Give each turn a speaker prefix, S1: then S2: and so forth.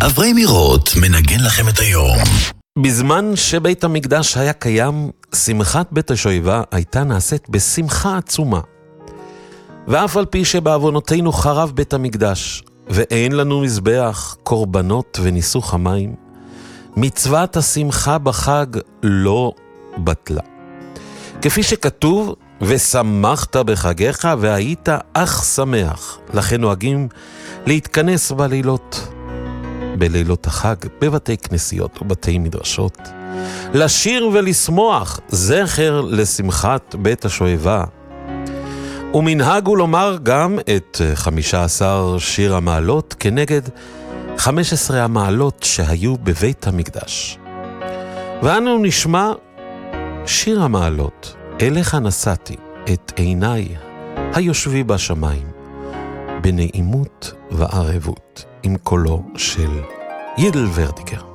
S1: אברהם רוט מנגן לכם את היום.
S2: בזמן שבית המקדש היה קיים, שמחת בית השואבה הייתה נעשית בשמחה עצומה. ואף על פי שבעוונותינו חרב בית המקדש, ואין לנו מזבח, קורבנות וניסוך המים, מצוות השמחה בחג לא בטלה. כפי שכתוב, ושמחת בחגיך והיית אך שמח. לכן נוהגים להתכנס בלילות החג, בבתי כנסיות ובתי מדרשות, לשיר ולשמוח זכר לשמחת בית השואבה. ומנהג הוא לומר גם את 15 שיר המעלות כנגד 15 המעלות שהיו בבית המקדש. ואנו נשמע שיר המעלות, אליך נשאתי את עיניי היושבי בשמיים, בנעימות וערבות, עם קולו של ידל ורדיגר.